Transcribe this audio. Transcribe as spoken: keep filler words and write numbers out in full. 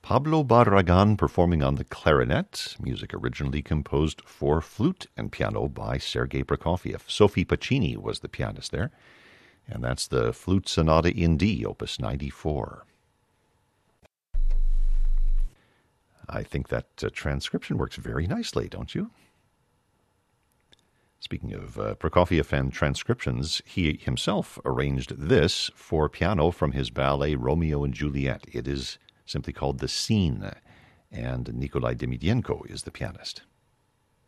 Pablo Barragan performing on the clarinet, music originally composed for flute and piano by Sergei Prokofiev. Sophie Pacini was the pianist there, and that's the Flute Sonata in D, Opus ninety-four. I think that uh, transcription works very nicely, don't you? Speaking of uh, Prokofiev and transcriptions, he himself arranged this for piano from his ballet Romeo and Juliet. It is simply called The Scene, and Nikolai Demidyenko is the pianist.